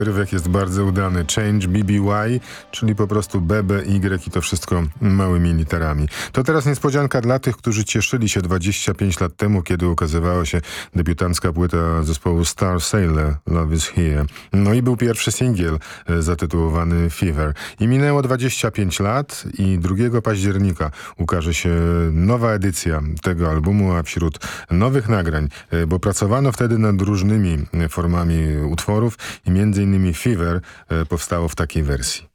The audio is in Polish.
Rywek jest bardzo udany. Change BBY, czyli po prostu BBY i to wszystko małymi literami. To teraz niespodzianka dla tych, którzy cieszyli się 25 lat temu, kiedy ukazywała się debiutancka płyta zespołu Star Sailor, Love is Here. No i był pierwszy singiel zatytułowany Fever. I minęło 25 lat i 2 października ukaże się nowa edycja tego albumu, a wśród nowych nagrań, bo pracowano wtedy nad różnymi formami utworów i między innymi Fever powstało w takiej wersji.